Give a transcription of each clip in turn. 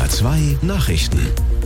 A2 Nachrichten.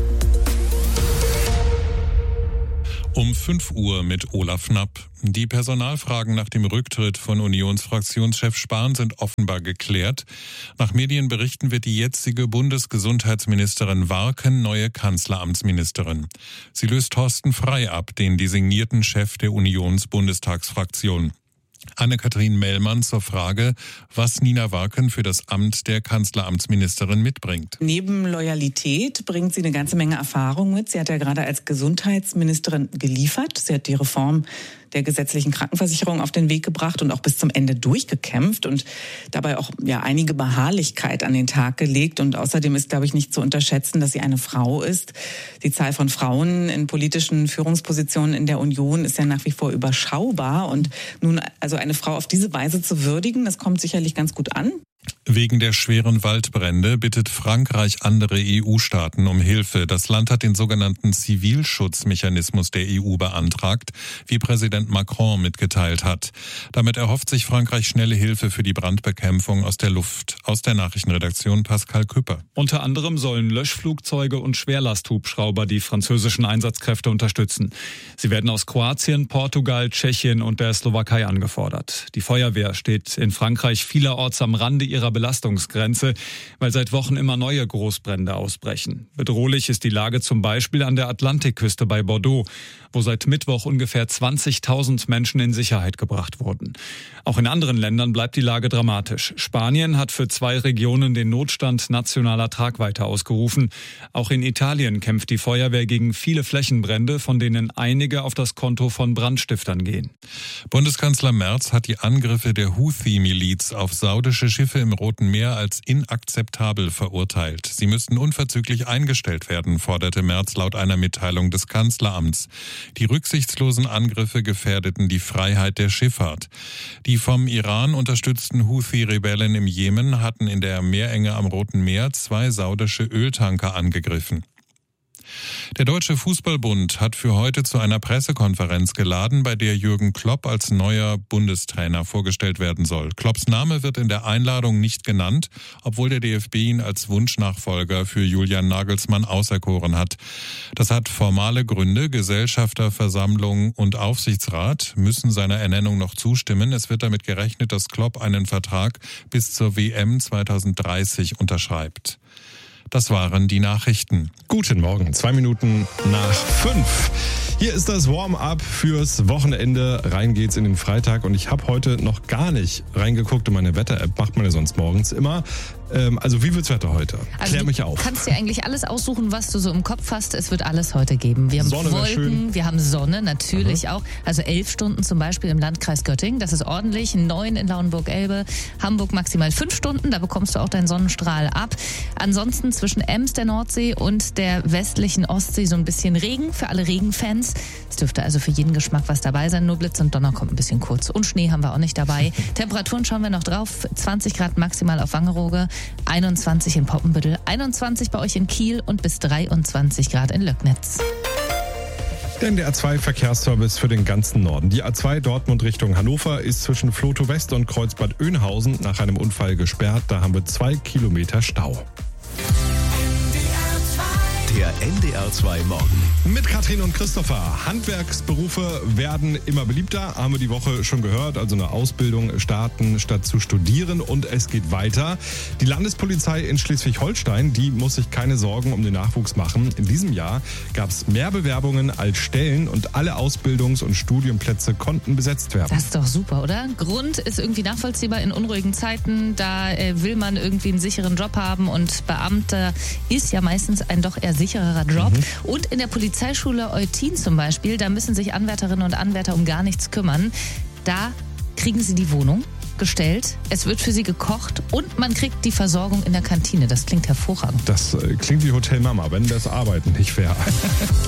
Um 5 Uhr mit Olaf Knapp. Die Personalfragen nach dem Rücktritt von Unionsfraktionschef Spahn sind offenbar geklärt. Nach Medienberichten wird die jetzige Bundesgesundheitsministerin Warken neue Kanzleramtsministerin. Sie löst Thorsten Frey ab, den designierten Chef der Unionsbundestagsfraktion. Anne-Kathrin Mellmann zur Frage, was Nina Warken für das Amt der Kanzleramtsministerin mitbringt. Neben Loyalität bringt sie eine ganze Menge Erfahrung mit. Sie hat ja gerade als Gesundheitsministerin geliefert. Sie hat die Reform der gesetzlichen Krankenversicherung auf den Weg gebracht und auch bis zum Ende durchgekämpft und dabei auch einige Beharrlichkeit an den Tag gelegt. Und außerdem ist, glaube ich, nicht zu unterschätzen, dass sie eine Frau ist. Die Zahl von Frauen in politischen Führungspositionen in der Union ist ja nach wie vor überschaubar. Und nun also eine Frau auf diese Weise zu würdigen, das kommt sicherlich ganz gut an. Wegen der schweren Waldbrände bittet Frankreich andere EU-Staaten um Hilfe. Das Land hat den sogenannten Zivilschutzmechanismus der EU beantragt, wie Präsident Macron mitgeteilt hat. Damit erhofft sich Frankreich schnelle Hilfe für die Brandbekämpfung aus der Luft. Aus der Nachrichtenredaktion Pascal Küpper. Unter anderem sollen Löschflugzeuge und Schwerlasthubschrauber die französischen Einsatzkräfte unterstützen. Sie werden aus Kroatien, Portugal, Tschechien und der Slowakei angefordert. Die Feuerwehr steht in Frankreich vielerorts am Rande ihrer Belastungsgrenze, weil seit Wochen immer neue Großbrände ausbrechen. Bedrohlich ist die Lage zum Beispiel an der Atlantikküste bei Bordeaux, wo seit Mittwoch ungefähr 20.000 Menschen in Sicherheit gebracht wurden. Auch in anderen Ländern bleibt die Lage dramatisch. Spanien hat für 2 Regionen den Notstand nationaler Tragweite ausgerufen. Auch in Italien kämpft die Feuerwehr gegen viele Flächenbrände, von denen einige auf das Konto von Brandstiftern gehen. Bundeskanzler Merz hat die Angriffe der Houthi-Miliz auf saudische Schiffe im Roten Meer als inakzeptabel verurteilt. Sie müssten unverzüglich eingestellt werden, forderte Merz laut einer Mitteilung des Kanzleramts. Die rücksichtslosen Angriffe gefährdeten die Freiheit der Schifffahrt. Die vom Iran unterstützten Houthi-Rebellen im Jemen hatten in der Meerenge am Roten Meer 2 saudische Öltanker angegriffen. Der Deutsche Fußballbund hat für heute zu einer Pressekonferenz geladen, bei der Jürgen Klopp als neuer Bundestrainer vorgestellt werden soll. Klopps Name wird in der Einladung nicht genannt, obwohl der DFB ihn als Wunschnachfolger für Julian Nagelsmann auserkoren hat. Das hat formale Gründe. Gesellschafterversammlung und Aufsichtsrat müssen seiner Ernennung noch zustimmen. Es wird damit gerechnet, dass Klopp einen Vertrag bis zur WM 2030 unterschreibt. Das waren die Nachrichten. Guten Morgen, 2 Minuten nach 5. Hier ist das Warm-up fürs Wochenende. Rein geht's in den Freitag und ich habe heute noch gar nicht reingeguckt in meine Wetter-App. Macht man ja sonst morgens immer. Also wie wird's Wetter heute? Klär mich auf. Du kannst dir eigentlich alles aussuchen, was du so im Kopf hast. Es wird alles heute geben. Wir haben Sonne Wolken, wir haben Sonne natürlich auch. Also 11 Stunden zum Beispiel im Landkreis Göttingen. Das ist ordentlich. 9 in Lauenburg-Elbe. Hamburg maximal 5 Stunden. Da bekommst du auch deinen Sonnenstrahl ab. Ansonsten zwischen Ems, der Nordsee und der westlichen Ostsee so ein bisschen Regen für alle Regenfans. Es dürfte also für jeden Geschmack was dabei sein. Nur Blitz und Donner kommt ein bisschen kurz. Und Schnee haben wir auch nicht dabei. Temperaturen schauen wir noch drauf. 20 Grad maximal auf Wangerooge. 21 in Poppenbüttel, 21 bei euch in Kiel und bis 23 Grad in Löcknitz. Denn der A2-Verkehrsservice für den ganzen Norden. Die A2 Dortmund Richtung Hannover ist zwischen Vlotho West und Kreuzbad Oeynhausen nach einem Unfall gesperrt. Da haben wir 2 Kilometer Stau. Der NDR2 Morgen. Mit Katrin und Christopher. Handwerksberufe werden immer beliebter, haben wir die Woche schon gehört. Also eine Ausbildung starten statt zu studieren und es geht weiter. Die Landespolizei in Schleswig-Holstein, die muss sich keine Sorgen um den Nachwuchs machen. In diesem Jahr gab es mehr Bewerbungen als Stellen und alle Ausbildungs- und Studienplätze konnten besetzt werden. Das ist doch super, oder? Grund ist irgendwie nachvollziehbar in unruhigen Zeiten. Da will man irgendwie einen sicheren Job haben und Beamter ist ja meistens ein doch eher sicherer Job. Und in der Polizeischule Eutin zum Beispiel, da müssen sich Anwärterinnen und Anwärter um gar nichts kümmern. Da kriegen sie die Wohnung gestellt, es wird für sie gekocht und man kriegt die Versorgung in der Kantine. Das klingt hervorragend. Das klingt wie Hotel Mama, wenn das Arbeiten nicht wäre.